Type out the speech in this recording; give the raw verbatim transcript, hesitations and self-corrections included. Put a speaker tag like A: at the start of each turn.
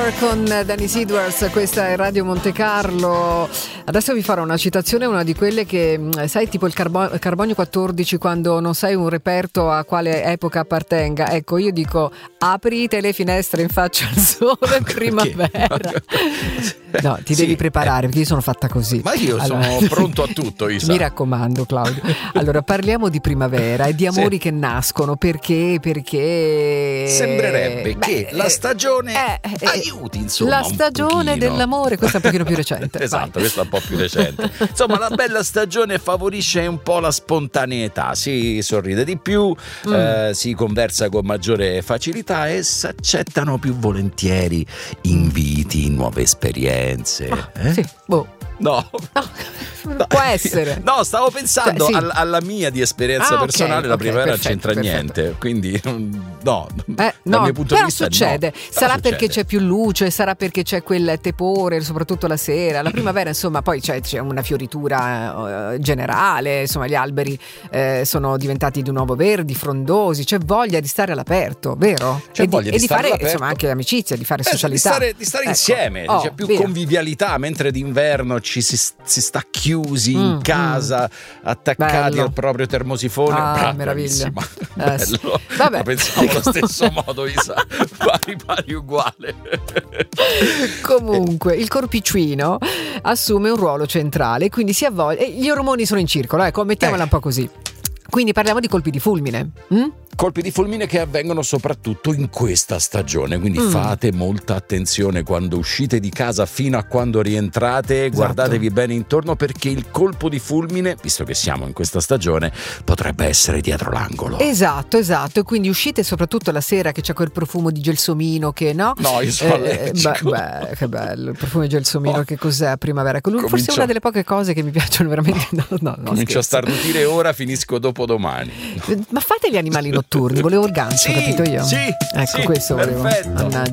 A: River con Danny Edwards, questa è Radio Monte Carlo. Adesso vi farò una citazione, una di quelle che sai, tipo il carbo- carbonio quattordici, quando non sai un reperto a quale epoca appartenga. Ecco, io dico aprite le finestre in faccia al sole, primavera. No, ti sì, devi preparare, perché io sono fatta così.
B: Ma io allora, sono pronto a tutto, Isa.
A: Mi raccomando, Claudio. Allora, parliamo di primavera e di amori sì. che nascono. Perché? Perché
B: sembrerebbe
A: beh,
B: che la stagione
A: eh, eh,
B: aiuti, insomma,
A: la stagione dell'amore. Questa è un pochino più recente.
B: Esatto,
A: vai.
B: Questa è un po' più recente. Insomma, la bella stagione favorisce un po' la spontaneità, si sorride di più, mm. eh, si conversa con maggiore facilità e si accettano più volentieri inviti, nuove esperienze.
A: Ah,
B: eh?
A: Sì, boh.
B: No.
A: no, può essere.
B: No, stavo pensando
A: cioè, sì.
B: alla, alla mia di esperienza
A: ah,
B: personale,
A: okay,
B: la
A: okay,
B: primavera
A: perfetto,
B: non c'entra
A: perfetto.
B: niente, quindi no,
A: eh,
B: dal
A: no
B: mio punto
A: però
B: di vista
A: succede.
B: no.
A: Sarà
B: però
A: perché
B: succede.
A: c'è più luce, sarà perché c'è quel tepore, soprattutto la sera. La primavera, insomma, poi c'è, c'è una fioritura uh, generale, insomma, gli alberi eh, sono diventati di nuovo verdi, frondosi, c'è voglia di stare all'aperto, vero?
B: C'è
A: e
B: voglia
A: di,
B: di,
A: e di fare
B: all'aperto.
A: Insomma anche amicizia, di fare
B: eh,
A: socialità,
B: di stare, di stare
A: ecco.
B: insieme,
A: oh,
B: c'è più
A: via.
B: convivialità, mentre d'inverno ci si, si sta chiusi mm, in casa, mm. attaccati
A: Bello.
B: al proprio termosifone.
A: Ah,
B: Bra-
A: meraviglia.
B: Eh,
A: sì.
B: Vabbè. La pensavo allo stesso modo, Isa, pari pari uguale.
A: Comunque il corpicino assume un ruolo centrale, quindi si avvoglia, e gli ormoni sono in circolo, ecco, mettiamola eh. un po' così. Quindi parliamo di colpi di fulmine. Mm?
B: Colpi di fulmine che avvengono soprattutto in questa stagione, quindi mm. fate molta attenzione quando uscite di casa fino a quando rientrate, esatto. Guardatevi bene intorno, perché il colpo di fulmine, visto che siamo in questa stagione, potrebbe essere dietro l'angolo.
A: Esatto, esatto, e quindi uscite soprattutto la sera che c'è quel profumo di gelsomino che no?
B: No, io sono
A: eh,
B: allergico.
A: Beh, beh, che bello, il profumo di gelsomino, oh. che cos'è a primavera?
B: Comincio...
A: Forse è una delle poche cose che mi piacciono veramente. No, no, no,
B: Comincio
A: scherzo.
B: a starnutire ora, finisco dopo domani.
A: Ma fate gli animali notturni, volevo il gancio,
B: sì,
A: capito io?
B: Sì,
A: ecco,
B: sì,
A: questo volevo.
B: Perfetto.
A: Mannaggia.